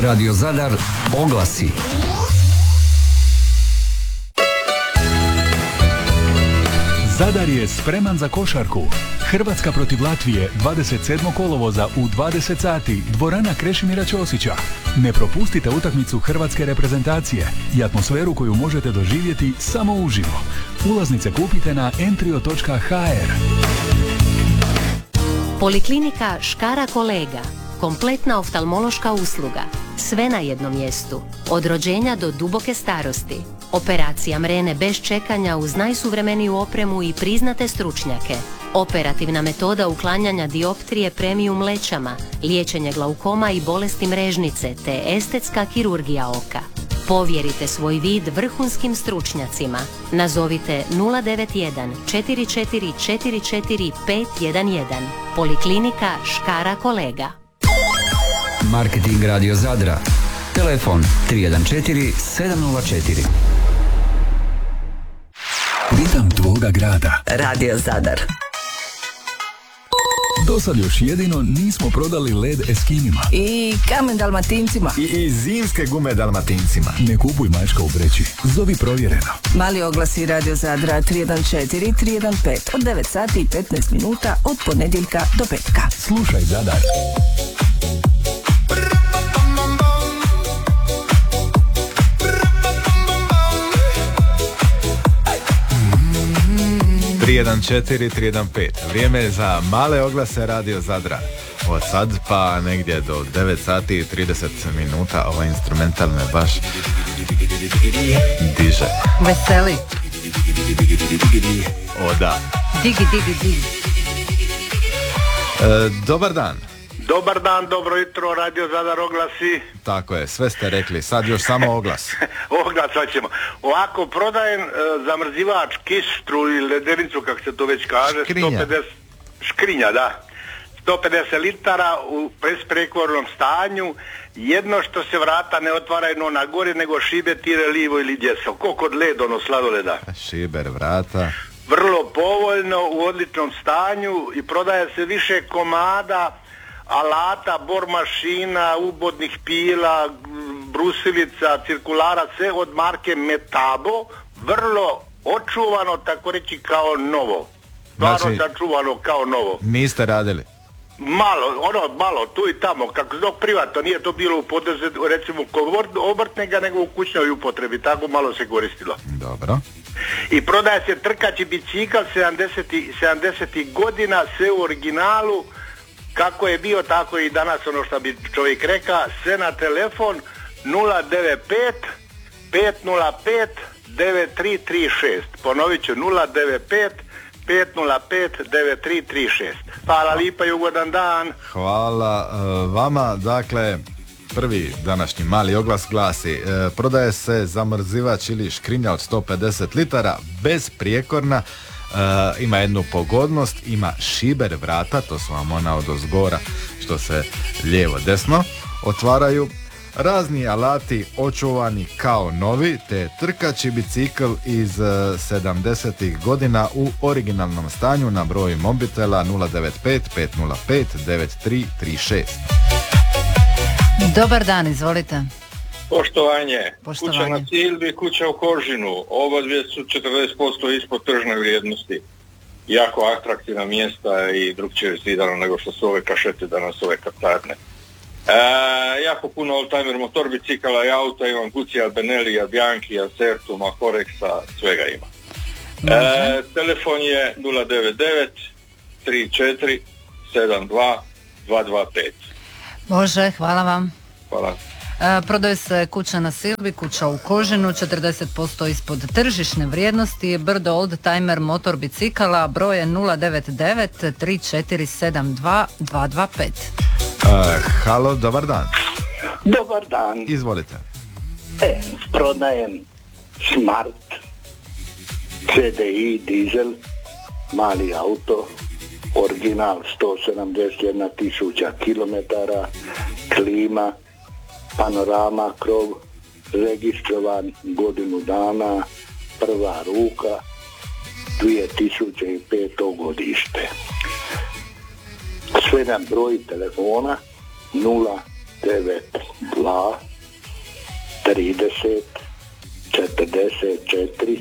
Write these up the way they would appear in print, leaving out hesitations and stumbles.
Radio Zadar oglasi. Zadar je spreman za košarku. Hrvatska protiv Latvije 27. kolovoza u 20 sati, dvorana Krešimira Ćosića. Ne propustite utakmicu hrvatske reprezentacije i atmosferu koju možete doživjeti samo uživo. Ulaznice kupite na entrio.hr. Poliklinika Škara Kolega. Kompletna oftalmološka usluga. Sve na jednom mjestu. Od rođenja do duboke starosti. Operacija mrene bez čekanja uz najsuvremeniju opremu i priznate stručnjake. Operativna metoda uklanjanja dioptrije premium mlećama, liječenje glaukoma i bolesti mrežnice te estetska kirurgija oka. Povjerite svoj vid vrhunskim stručnjacima. Nazovite 091 4444 511. Poliklinika Škara Kolega. Marketing Radio Zadra. Telefon 314 704. Ritam tvoga grada. Radio Zadar. Dosad još jedino nismo prodali led Eskimima. I kamen Dalmatincima. I zimske gume Dalmatincima. Ne kupuj mačka u vreći. Zovi provjereno. Mali oglasi Radio Zadra 314 315 od 9 sati i 15 minuta od ponedjeljka do petka. Slušaj Zadar. Jedan 4-3-1-5. Vrijeme je za male oglase Radio Zadra. Od sad pa negdje do 9 sati i 30 minuta ovaj instrumental me baš diže. Veseli. O da. Digi, digi, digi. Dobar dan. Dobar dan, dobro jutro, Radio Zadar oglasi. Tako je, sve ste rekli, sad još samo oglas. Oglas hoćemo. Ovako, prodajem zamrzivač, kistru ili ledenicu, kako se to već kaže. Škrinja. 150, škrinja, da. 150 litara u besprekornom stanju. Jedno što se vrata ne otvaraju na gore, nego šibe tire livo ili desno. Ko kod led, ono sladoleda. Šiber vrata. Vrlo povoljno, u odličnom stanju i prodaje se više komada, alata, bor mašina, ubodnih pila, brusilica, cirkulara, sve od marke Metabo, vrlo očuvano, tako reći kao novo. Stvarno Znači, sačuvano kao novo. Niste radili? Malo, tu i tamo, kako dok privatno, nije to bilo u poduzetu, recimo kod obrtnega, nego u kućnoj upotrebi, tako malo se koristilo. Dobro. I prodaje se trkaći bicikl 70. godina, sve u originalu, kako je bio, tako i danas, ono što bi čovjek reka, sve na telefon 095 505 9336. Ponovit ću 095 505 9336. Hvala lipa i ugodan dan. Hvala vama, dakle, prvi današnji mali oglas glasi, prodaje se zamrzivač ili škrinja od 150 litara, bezprijekorna, ima jednu pogodnost, ima šiber vrata, to su vam ona odozgora što se lijevo desno otvaraju, razni alati očuvani kao novi, te trkaći bicikl iz 70-ih godina u originalnom stanju na broj mobitela 095 505 9336. Dobar dan, izvolite. Poštovanje. Poštovanje. Kuća na Silbi, kuća u Kožinu. Oba dvije su 40% ispod tržne vrijednosti. Jako atraktivna mjesta i drugčije zidano nego što su ove kašete danas, ove kaptarne. Jako puno oldtimer motor bicikala i auta, imam Gucci, Benelli, Bianchi, Acertuma, Corexa, svega ima. Telefon je 099 34 72 225. Može, hvala vam. Hvala. Prodaje se kuća na Silbi, kuća u Kožinu, 40% ispod tržišne vrijednosti, brdo oldtimer motor bicikala, broj je 099 3472 225. Halo, dobar dan. Dobar dan. Izvolite. Prodajem Smart CDI dizel, mali auto, original 171.000 km, klima, panorama, krov, registrovan godinu dana, prva ruka, 2005. godište. Sve nam broj telefona 095 092 30 44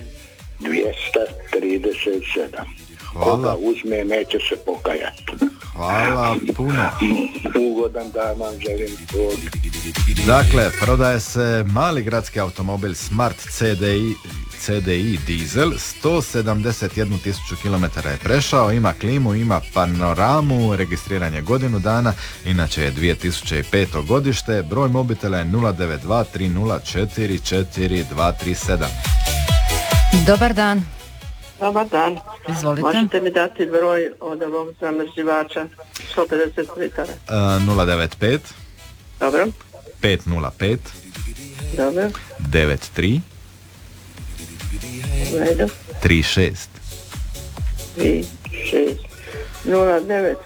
237. Koga uzme, neće se pokajati. Hvala puno. Ugodan dan vam želim. Dakle, prodaje se mali gradski automobil Smart CDI dizel, 171.000 km je prešao, ima klimu, ima panoramu, registriranje godinu dana, inače je 2005. godište, broj mobitela je 092 304 4237. Dobar dan. Dobar dan. Izvolite. Možete mi dati broj od ovog zamrzivača 150 litara? 095 Dobro. 505 Dobro. 93 Redu. 36. 36 095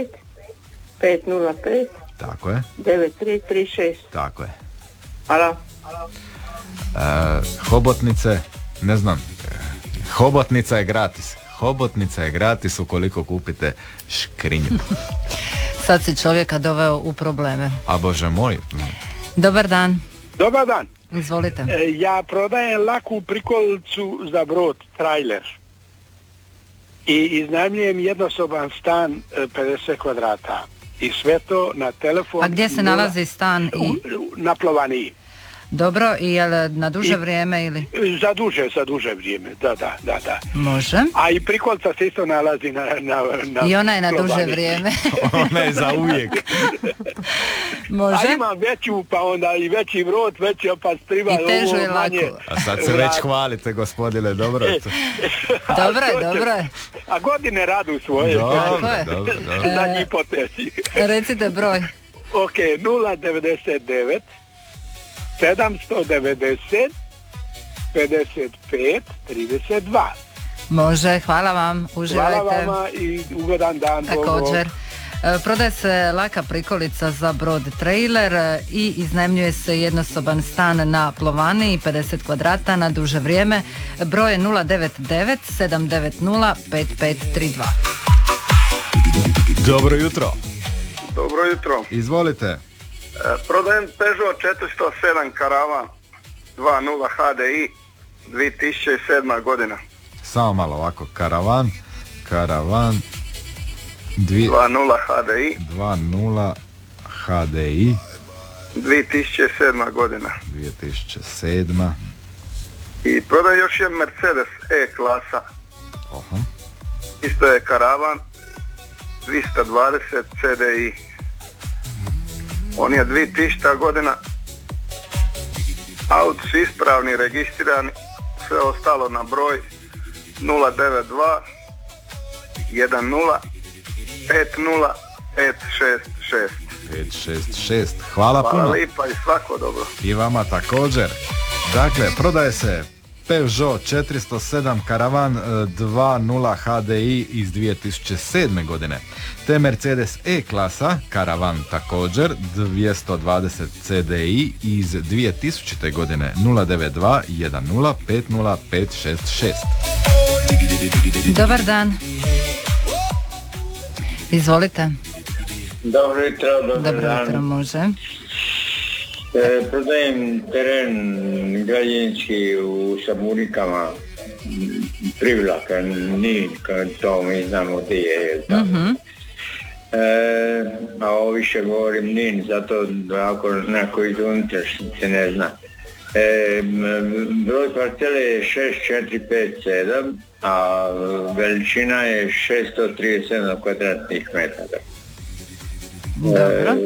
505 Tako je. 9336. Tako je. Hvala. Hobotnice, ne znam, hobotnica je gratis. Hobotnica je gratis ukoliko kupite škrinju. Sad si čovjeka doveo u probleme. A bože moj. Dobar dan. Dobar dan. Izvolite. Ja prodajem laku prikolicu za brod, trailer. I iznajmljujem jednosoban stan 50 kvadrata. I sve to na telefon... A gdje se nalazi stan? Na Plovaniji. Dobro, i je li na duže vrijeme ili? Za duže vrijeme, da. Može. A i prikolica se isto nalazi na I ona je na Plovaniji. duže vrijeme. Ona je za uvijek. Može. A imam veću, pa onda i veći brod, veći opastriva. I težu je lako. A sad se već hvalite, gospodine, dobro. Dobro je. A godine radu svoje. Dobro. Na hipotezi. Recite broj. Ok, 099 790 55 32. Može, hvala vam, uživajte. Hvala vama i ugodan dan. Također. Prodaje se laka prikolica za brod trailer i iznajmljuje se jednosoban stan na Plovaniji 50 kvadrata na duže vrijeme. Broj je 099 790 5532. Dobro jutro. Dobro jutro. Izvolite. Prodajem Peugeot 407 Karavan 2.0 HDI 2007. godina. Samo malo ovako, Karavan 2.0 HDI 2.0 HDI 2007. godina. 2007. I prodajem još jedan Mercedes E-klasa. Isto je Karavan 220 CDI. On je 2000. godina. Auto su ispravni, registrirani, sve ostalo na broj 092 10 50 566. 566. Hvala puno. Hvala lipa i svako dobro. I vama također. Dakle, prodaje se Peugeot 407 Karavan 2.0 HDI iz 2007. godine. Te Mercedes E-klasa Karavan također 220 CDI iz 2000. godine 092 10 50 566. Dobar dan. Izvolite. Dobro jutro, dobar dan. Dobro jutro, može. Prodajem teren građevinski u Sabunikama, Privlaka, Nin, to mi znamo gdje je. A ovo više govorim Nin, zato ako neko iz unutrašnjice ne zna. Broj parcele je 6457, a veličina je 637 kvadratnih metara. Dobro.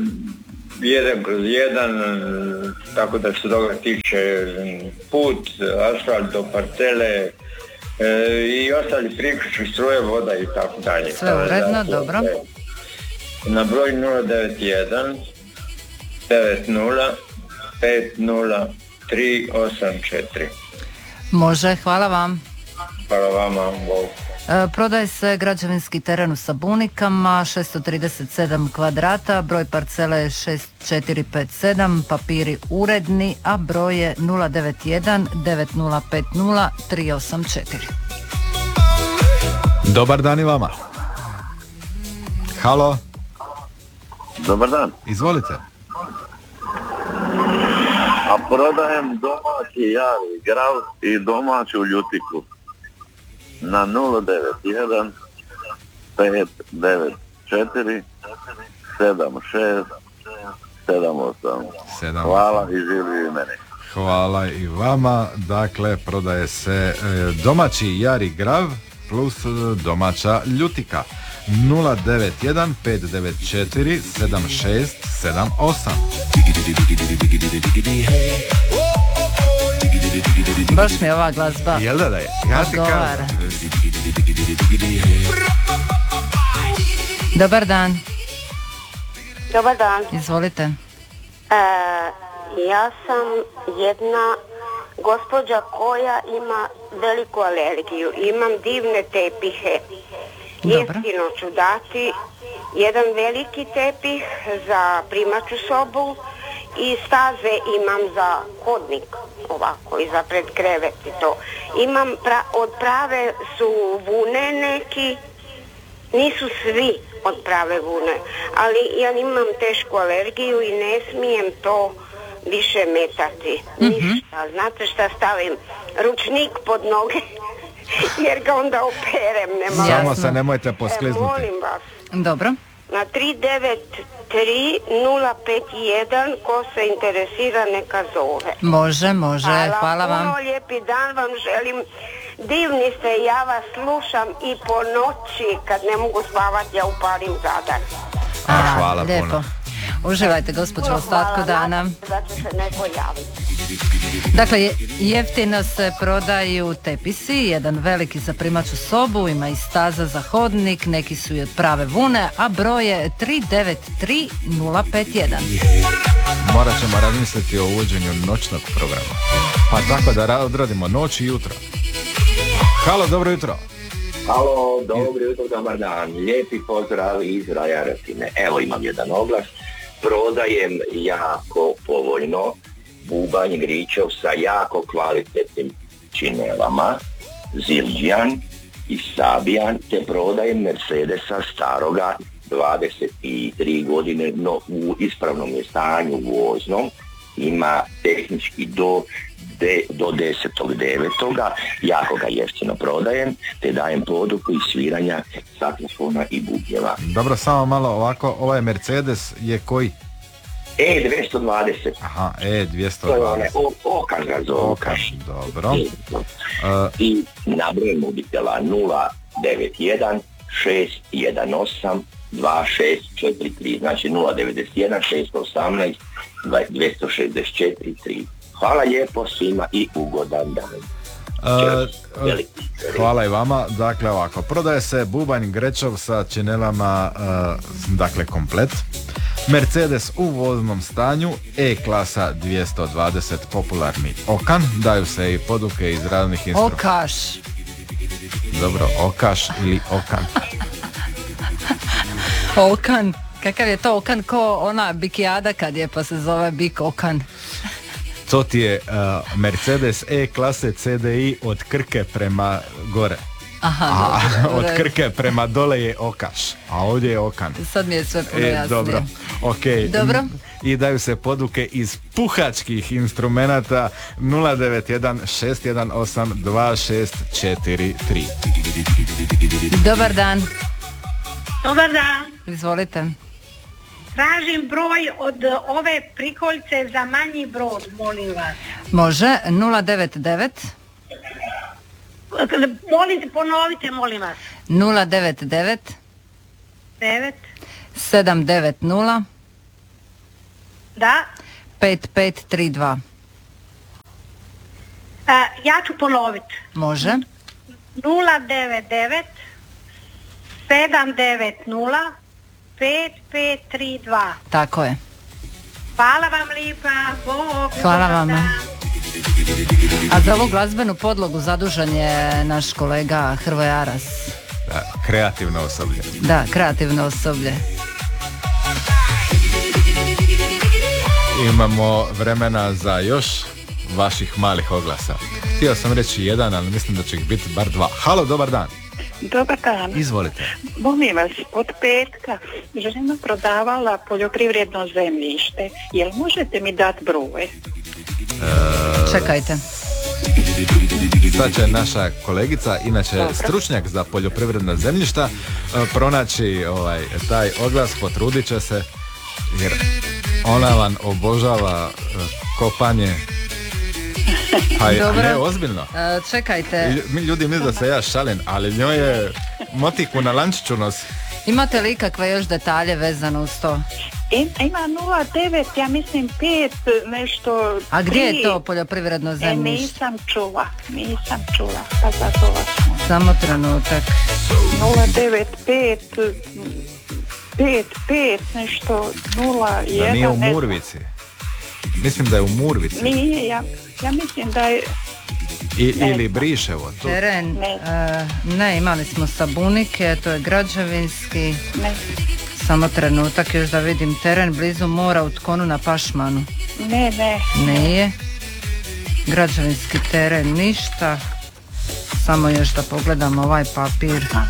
1/1, tako da se toga tiče put, asfalt do parcele i ostali priključki, struje, voda i tako dalje. Sve uredno, dobro. Na broj 091 90 50 384. Može, hvala vam. Hvala vama, Bog. Prodaje se građevinski teren u Sabunikama, 637 kvadrata, broj parcele je 6457, papiri uredni, a broj je 091 9050 384. Dobar dan i vama. Halo. Dobar dan. Izvolite. A prodajem domaći jari grav i domaću ljutiku na 091 594 76 78. Hvala i živjeli meni. Hvala i vama. Dakle, prodaje se domaći jari grav plus domaća ljutika. 091 594 76 78. Baš mi je ova glazba. Jel da je? Ja ti kažem. Dobar dan. Dobar dan. Izvolite. Ja sam jedna gospođa koja ima veliku alergiju. Imam divne tepihe. Jeftino ću dati jedan veliki tepih za primaću sobu i staze imam za hodnik, ovako, i za pred krevet i to. Imam od prave su vune neki, nisu svi od prave vune, ali ja imam tešku alergiju i ne smijem to više metati. Ništa, znate šta stavim? Ručnik pod noge, jer ga onda operem. Samo se nemojte poskliznuti. Molim vas. Dobro. Na 393-051, ko se interesira neka zove. Može, hvala vam. Puno lijepi dan vam želim. Divni ste, ja vas slušam i po noći kad ne mogu spavati, ja upalim Zadar. Hvala lijepo. Puno. Uživajte, gospođo, ostatku dana. Da će se neko javiti. Dakle, jeftino se prodaju tepisi, jedan veliki za primaću sobu, ima i staza za hodnik, neki su i od prave vune, a broj je 393-051. Morat ćemo razmisliti o uvođenju noćnog programa. Pa tako da odradimo noć i jutro. Halo, dobro jutro. Halo, dobro jutro, dobar dan. Lijepi pozdrav iz Rajaretine. Evo imam jedan oglas. Prodajem jako povoljno bubanj gričev sa jako kvalitetnim činelama, Zildjian i Sabian, te prodajem Mercedesa staroga 23 godine, no u ispravnom je stanju voznom, ima tehnički do 10.9. jako ga jeftino prodajem, te dajem poduku i sviranja saksofona i bubnjeva. Dobro, samo malo ovako, ovaj Mercedes je koji? E220. Aha, E220. To je onaj Okan ga zove. Okan, dobro. I na broj mobitela 091 618 2643, znači 091 618 264 3. Hvala lijepo svima i ugodan dan. Hvala i vama. Dakle ovako, prodaje se bubanj Grečov sa činelama, dakle komplet. Mercedes u voznom stanju, E-klasa 220 popularni Okan, daju se i poduke iz raznih instrumenta. Okaš. Dobro, Okaš ili Okan. Okan, kakav je to Okan, ko ona bikijada kad je pa se zove Bik Okan. To ti je Mercedes E-klase CDI od Krke prema gore. Aha, od Krke prema dole je Okaš, a ovdje je Okan. Sad mi je sve puno jasnije. Dobro, okej. Dobro. I daju se poduke iz puhačkih instrumenata 091 618 2643. Dobar dan. Dobar dan. Izvolite. Tražim broj od ove prikoljce za manji brod, molim vas. Može, 099. Ponovite, molim vas. 099 9 790 Da. 5532. Ja ću ponoviti. Može. 099 790 5532. Tako je. Hvala vam lijepa. Bog. Hvala vama. A za ovu glazbenu podlogu zadužen je naš kolega Hrvoje Aras. Da, kreativno osoblje. Da, kreativno osoblje. Imamo vremena za još vaših malih oglasa. Htio sam reći jedan, ali mislim da će ih biti bar dva. Halo, dobar dan. Dobar dan. Izvolite. Molim vas, od petka žena prodavala poljoprivredno zemljište. Jel možete mi dati broj? Čekajte. Sad će naša kolegica, inače stručnjak za poljoprivredna zemljišta, pronaći taj oglas, potrudit će se, jer ona vam obožava kopanje. Dobro. Ne, ozbiljno. Čekajte. Ljudi misle da se ja šalim, ali njoj je motiku na lančiću nosi. Imate li ikakve još detalje vezano uz to? Ima 0,9, ja mislim 5 nešto. A gdje je to poljoprivredno zemljište? Nisam čula, pa zato vas. Samo trenutak. 0,95, 5 nešto, 0,1. Da nije u Murvici. Mislim da je u Murvici. Nije, ja mislim da je... Ili Briševo. Tu. Teren, ne, imali smo Sabunike, to je građevinski. Ne. Samo trenutak još da vidim teren blizu mora u Tkonu na Pašmanu. Ne. Nije. Građevinski teren ništa. Samo još da pogledam ovaj papir.